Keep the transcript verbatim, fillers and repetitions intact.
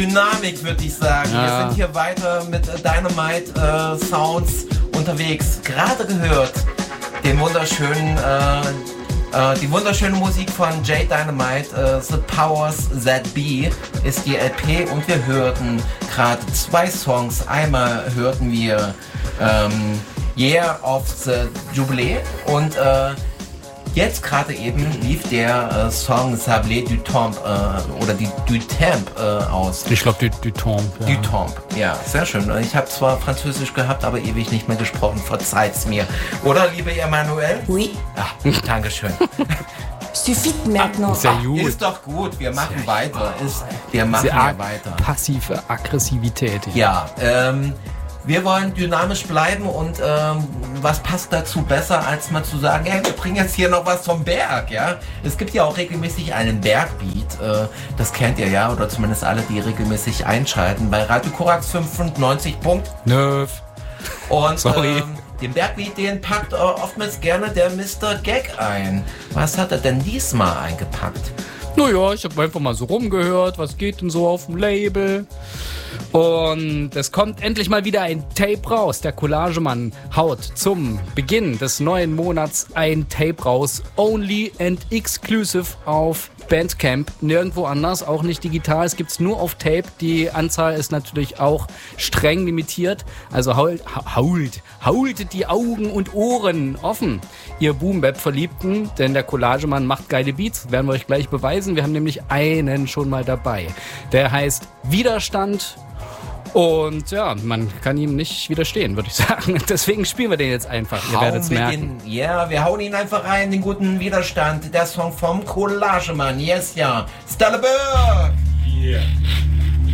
Dynamik, würde ich sagen. Ja. Wir sind hier weiter mit Dynamite äh, Sounds unterwegs. Gerade gehört den wunderschönen, äh, äh, die wunderschöne Musik von Jay Dynamite, äh, The Powers That Be ist die L P und wir hörten gerade zwei Songs. Einmal hörten wir ähm, Year of the Jubilee und äh, jetzt gerade eben lief der äh, Song Sablé du Temps äh, oder die Du Temps äh, aus. Ich glaube du, du Temps. Ja. Du Temps, ja, sehr schön. Ich habe zwar Französisch gehabt, aber ewig nicht mehr gesprochen. Verzeiht's mir. Oder, liebe Emmanuel? Oui. Ach, Dankeschön. Suffit maintenant. Ist, ja Ach, ist doch gut, wir machen ja weiter. Ist, wir machen ja weiter. Passive Aggressivität. Ja, ähm... wir wollen dynamisch bleiben und ähm, was passt dazu besser, als mal zu sagen, hey, wir bringen jetzt hier noch was vom Berg, ja? Es gibt ja auch regelmäßig einen Bergbeat, äh, das kennt ihr ja, oder zumindest alle, die regelmäßig einschalten, bei Radio Korax fünfundneunzig Punkt neun. Und Sorry. Ähm, den Bergbeat, den packt äh, oftmals gerne der Mister Gag ein. Was hat er denn diesmal eingepackt? Naja, ich habe einfach mal so rumgehört, was geht denn so auf dem Label. Und es kommt endlich mal wieder ein Tape raus. Der Collagemann haut zum Beginn des neuen Monats ein Tape raus. Only and exclusive auf Bandcamp. Nirgendwo anders, auch nicht digital. Es gibt's nur auf Tape. Die Anzahl ist natürlich auch streng limitiert. Also hault, hault, haultet die Augen und Ohren offen, ihr Boom-Bap-Verliebten. Denn der Collagemann macht geile Beats. Das werden wir euch gleich beweisen. Wir haben nämlich einen schon mal dabei. Der heißt Widerstand. Und ja, man kann ihm nicht widerstehen, würde ich sagen. Deswegen spielen wir den jetzt einfach. Ihr werdet es merken. Ja, wir hauen ihn einfach rein, den guten Widerstand. Der Song vom Collagemann. Yes, ja. Stalleberg!